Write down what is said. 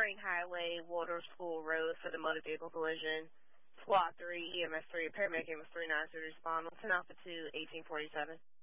Spring Highway, Water School Road for the motor vehicle collision. Squad 3, EMS 3, paramedic EMS 3, 9 to respond. 10 Alpha 2, 1847.